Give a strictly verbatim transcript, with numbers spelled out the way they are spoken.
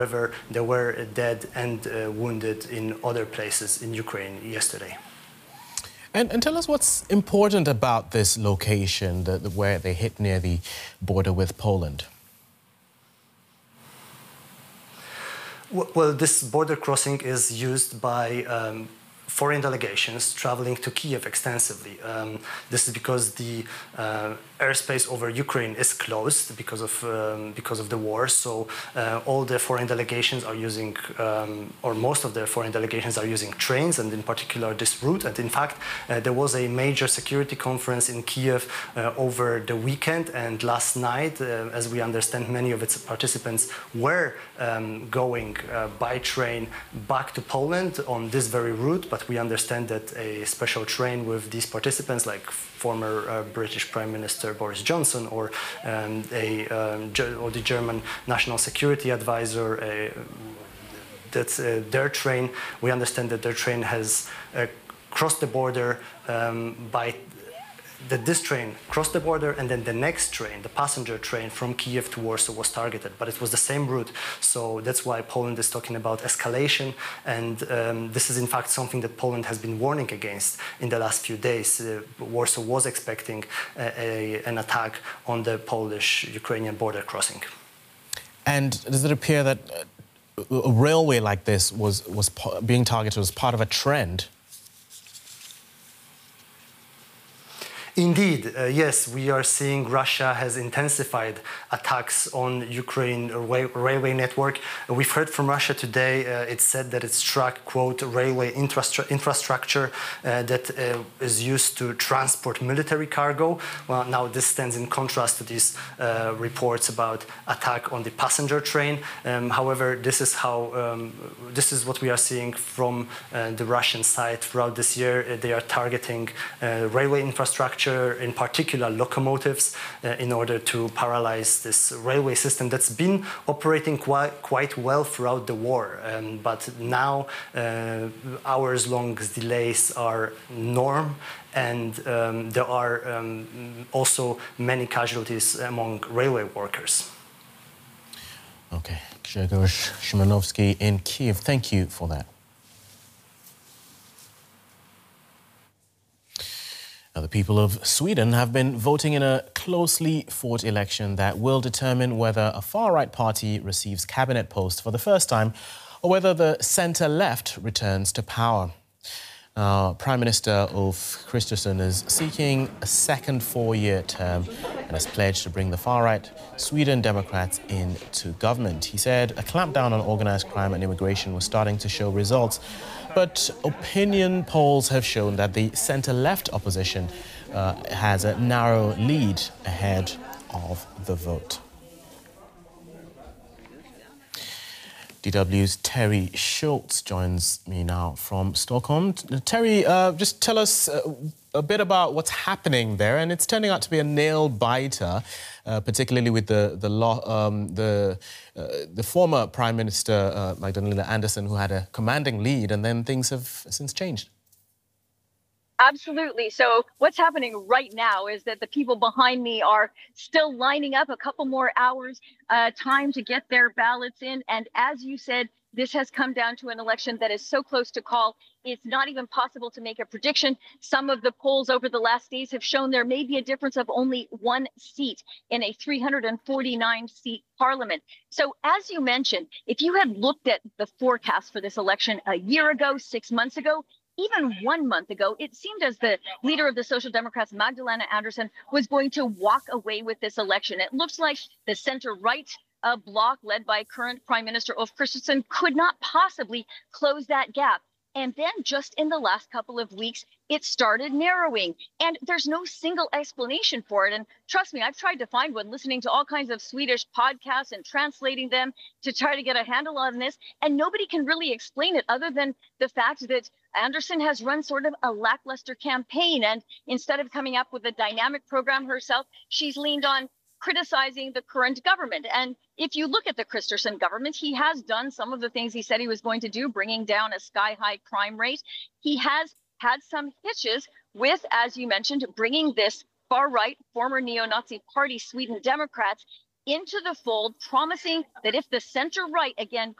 However, there were dead and uh, wounded in other places in Ukraine yesterday. And, and tell us what's important about this location, the, the, where they hit near the border with Poland. Well, this border crossing is used by um, foreign delegations traveling to Kiev extensively. Um, this is because the uh, airspace over Ukraine is closed because of um, because of the war. So uh, all the foreign delegations are using, um, or most of the foreign delegations are using trains, and in particular this route. And in fact, uh, there was a major security conference in Kiev uh, over the weekend, and last night, uh, as we understand, many of its participants were um, going uh, by train back to Poland on this very route. But we understand that a special train with these participants, like former uh, British Prime Minister Boris Johnson or um, a um, or the German National Security Advisor, uh, that's uh, their train. We understand that their train has uh, crossed the border um, by. That this train crossed the border, and then the next train, the passenger train from Kiev to Warsaw, was targeted. But it was the same route, so that's why Poland is talking about escalation. And um, this is in fact something that Poland has been warning against in the last few days. Uh, Warsaw was expecting a, a, an attack on the Polish-Ukrainian border crossing. And does it appear that a railway like this was, was being targeted as part of a trend? Indeed, uh, yes, we are seeing Russia has intensified attacks on Ukraine railway network. Uh, we've heard from Russia today, uh, it said that it struck, quote, railway infrastru infrastructure uh, that uh, is used to transport military cargo. Well, now this stands in contrast to these uh, reports about attack on the passenger train. Um, however, this is how, um, this is what we are seeing from uh, the Russian side throughout this year. Uh, they are targeting uh, railway infrastructure, in particular locomotives, uh, in order to paralyze this railway system that's been operating quite, quite well throughout the war. Um, but now uh, hours-long delays are norm, and um, there are um, also many casualties among railway workers. Okay, Grzegorz Szymanowski in Kiev, thank you for that. Now, the people of Sweden have been voting in a closely fought election that will determine whether a far-right party receives cabinet post for the first time or whether the centre-left returns to power. Now, Prime Minister Ulf Kristersson is seeking a second four-year term and has pledged to bring the far-right Sweden Democrats into government. He said a clampdown on organised crime and immigration was starting to show results, but opinion polls have shown that the centre-left opposition uh, has a narrow lead ahead of the vote. D W's Terry Schultz joins me now from Stockholm. Terry, uh, just tell us uh, a bit about what's happening there, and it's turning out to be a nail-biter, uh, particularly with the the, um, the, uh, the former Prime Minister uh, Magdalena Andersson, who had a commanding lead, and then things have since changed. Absolutely. So what's happening right now is that the people behind me are still lining up a couple more hours uh, time to get their ballots in. And as you said, this has come down to an election that is so close to call, it's not even possible to make a prediction. Some of the polls over the last days have shown there may be a difference of only one seat in a three hundred forty-nine seat parliament. So as you mentioned, if you had looked at the forecast for this election a year ago, six months ago, even one month ago, it seemed as the leader of the Social Democrats, Magdalena Andersson, was going to walk away with this election. It looks like the center-right uh, bloc led by current Prime Minister Ulf Kristersson could not possibly close that gap. And then just in the last couple of weeks, it started narrowing. And there's no single explanation for it. And trust me, I've tried to find one, listening to all kinds of Swedish podcasts and translating them to try to get a handle on this. And nobody can really explain it other than the fact that Andersson has run sort of a lackluster campaign. And instead of coming up with a dynamic program herself, she's leaned on criticizing the current government. And if you look at the Kristersson government, he has done some of the things he said he was going to do, bringing down a sky-high crime rate. He has had some hitches with, as you mentioned, bringing this far-right, former neo-Nazi party, Sweden Democrats, into the fold, promising that if the center right, again,